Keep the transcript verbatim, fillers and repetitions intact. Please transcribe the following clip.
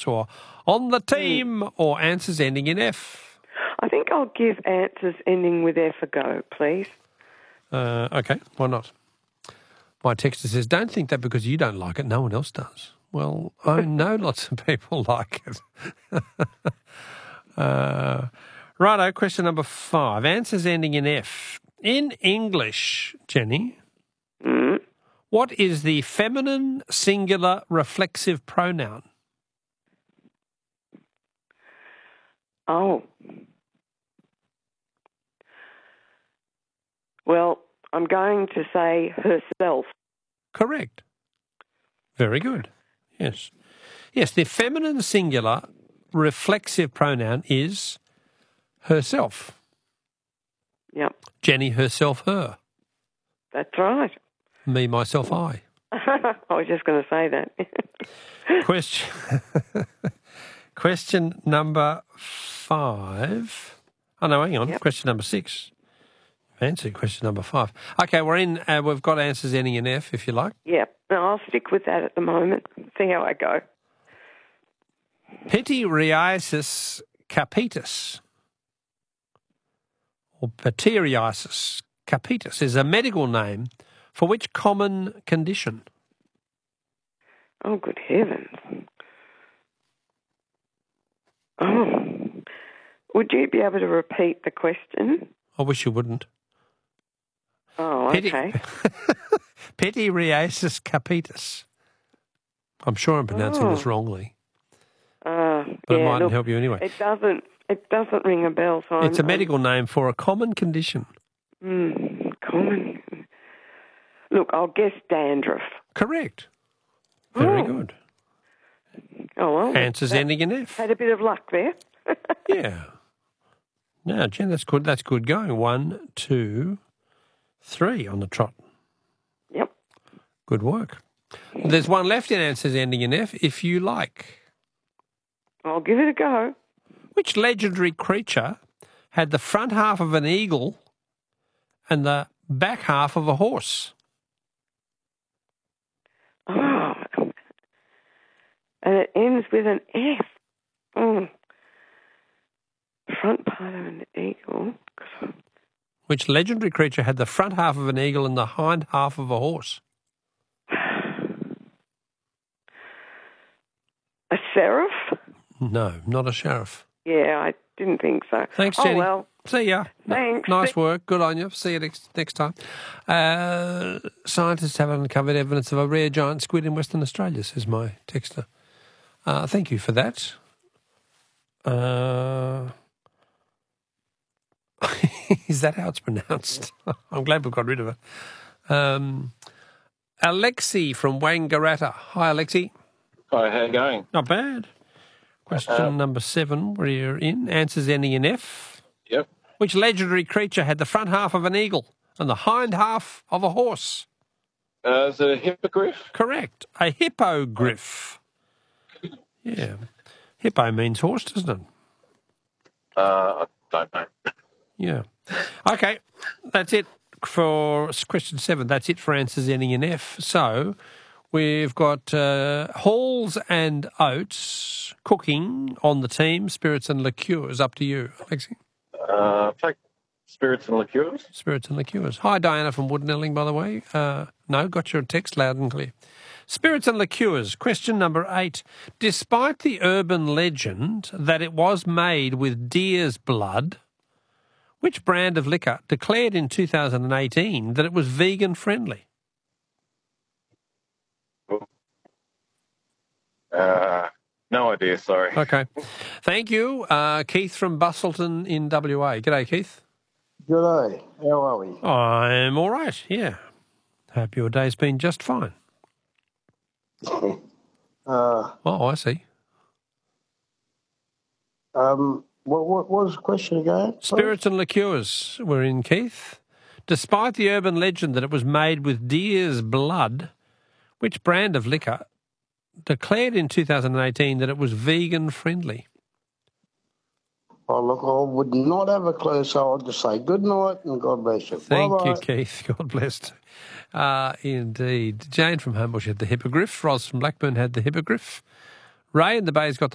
X or on the team mm. or answers ending in F? I think I'll give answers ending with F a go, please. Uh, okay, why not? My texter says, don't think that because you don't like it, no one else does. Well, I know lots of people like it. uh, righto, question number five. Answers ending in F. In English, Jenny, mm. what is the feminine singular reflexive pronoun? Oh. Well, I'm going to say herself. Correct. Very good. Yes. Yes, the feminine singular reflexive pronoun is herself. Yep. Jenny, herself, her. That's right. Me, myself, I. I was just going to say that. Question Question number five. Oh, no, hang on. Yep. Question number six. Answered question number five. Okay, we're in. Uh, we've got answers ending in F, if you like. Yep. No, I'll stick with that at the moment. See how I go. Pityriasis capitis, or pityriasis capitis, is a medical name for which common condition? Oh, good heavens. Oh. Would you be able to repeat the question? I wish you wouldn't. Oh, Pity- okay. Pityriasis capitis. I'm sure I'm pronouncing oh. this wrongly. Uh, but yeah, it mightn't look, help you anyway. It doesn't It doesn't ring a bell. So it's I'm, a medical I'm, name for a common condition. Mm, common. Look, I'll guess dandruff. Correct. Very oh. good. Oh, well. Answers that, ending in F. Had a bit of luck there. yeah. No, Jen, that's good. That's good going. One, two, three on the trot. Yep. Good work. There's one left in answers ending in F, if you like. I'll give it a go. Which legendary creature had the front half of an eagle and the back half of a horse? Oh. And it ends with an F. Oh. Front part of an eagle. Which legendary creature had the front half of an eagle and the hind half of a horse? A seraph? No, not a sheriff. Yeah, I didn't think so. Thanks, Jenny. Oh, well. See ya. Thanks. Nice work. Good on you. See you next next time. Uh, scientists have uncovered evidence of a rare giant squid in Western Australia, says my texter. Uh, thank you for that. Uh, is that how it's pronounced? I'm glad we got rid of it. Um, Alexi from Wangaratta. Hi, Alexi. Hi, how you going? Not bad. Question uh, number seven, where you're in. Answers ending in F. Yep. Which legendary creature had the front half of an eagle and the hind half of a horse? Uh, is it a hippogriff? Correct. A hippogriff. Yeah. Hippo means horse, doesn't it? Uh, I don't know. Yeah. Okay, that's it for question seven. That's it for answers ending in F. So we've got uh, Halls and Oates cooking on the team, spirits and liqueurs. Up to you, Alexi. Uh, take spirits and liqueurs. Spirits and liqueurs. Hi, Diana from Woodnelling, by the way. Uh, no, got your text loud and clear. Spirits and liqueurs. Question number eight. Despite the urban legend that it was made with deer's blood, which brand of liquor declared in two thousand eighteen that it was vegan friendly? Uh, no idea, sorry. Okay. Thank you. Uh, Keith from Bustleton in W A. G'day, Keith. G'day. How are we? I'm all right, yeah. Hope your day's been just fine. uh, oh, I see. Um, what, what was the question again? Please? Spirits and liqueurs were in, Keith. Despite the urban legend that it was made with deer's blood, which brand of liquor declared in two thousand eighteen that it was vegan friendly? Oh, look, I would not have a clue, so I'll just say good night and God bless you. Thank Bye-bye. you, Keith. God bless. Uh, indeed. Jane from Homebush had the hippogriff. Ros from Blackburn had the hippogriff. Ray in the Bay's got the